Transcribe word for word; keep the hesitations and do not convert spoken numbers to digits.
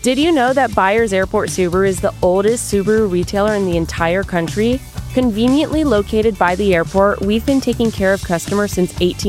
Did you know that Byers Airport Subaru is the oldest Subaru retailer in the entire country? Conveniently located by the airport, we've been taking care of customers since eighteen